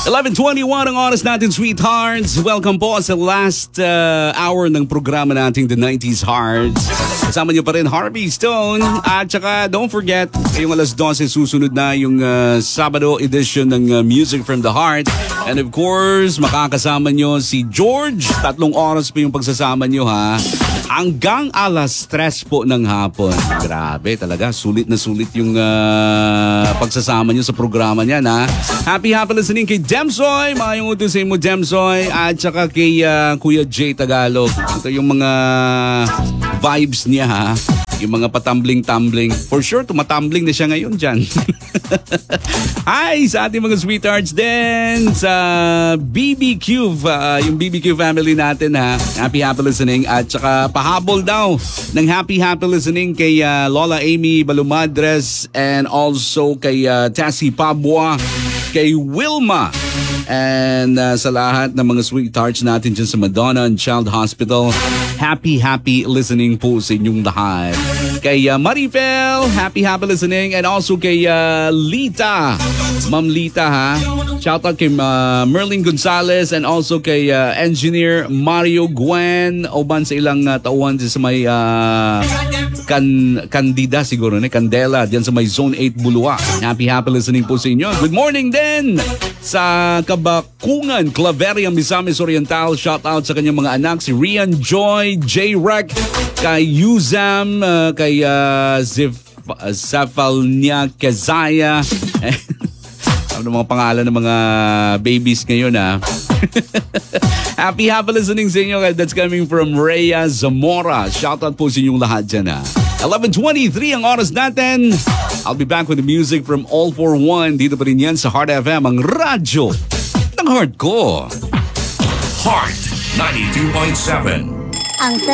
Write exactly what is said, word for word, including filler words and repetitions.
eleven twenty-one ang oras natin, sweethearts. Welcome po sa last uh, hour ng programa nating The nineties Hearts. Kasama niyo pa rin Harvey Stone. At saka don't forget, ngayong alas dose susunod na yung uh, Sabado edition ng uh, Music from the Heart. And of course, makakasama niyo si George. Tatlong oras pa yung pagsasama niyo, ha. Hanggang alas tres po ng hapon. Grabe talaga, sulit na sulit yung uh, pagsasama nyo sa programa niyan, ha. Happy happy listening kay Demsoy. Mayong utusin mo, Demsoy. At saka kay uh, Kuya Jay Tagalog. Ito yung mga vibes niya, ha. Yung mga patumbling-tumbling. For sure, tumatumbling na siya ngayon dyan. Hi sa ating mga sweethearts din sa B B Q, uh, yung B B Q family natin, ha. Happy happy listening. At saka pahabol daw ng happy happy listening kay uh, Lola Amy Balumadres and also kay uh, Tassie Pabua, kay Wilma, and uh, sa lahat ng mga sweethearts natin dyan sa Madonna and Child Hospital. Happy happy listening po sa inyong lahat. Kay uh, Marifel, happy happy listening. And also kay uh, Lita, Ma'am Lita, ha. Shoutout kay uh, Merlin Gonzalez and also kay uh, Engineer Mario Gwen. Oban sa ilang uh, tauhan sa may uh, kan Candida siguro, ne? Candela, diyan sa may Zone eight Bulua. Happy happy listening po sa inyo. Good morning din sa Kabakungan, Claveria, Misamis Oriental. Shoutout sa kanyang mga anak, si Rian Joy, J-Rec, kay Yuzam, uh, kay uh, Zif uh, Zafalnia Kezaya. Ano mga pangalan ng mga babies ngayon, ha? Happy happy listening sa inyo. That's coming from Rhea Zamora. Shoutout po sa inyong lahat dyan, ha? eleven twenty-three ang oras natin. I'll be back with the music from All for One. Dito pa rin yan sa Heart F M, ang radyo ng heart ko. Heart ninety-two point seven. Ang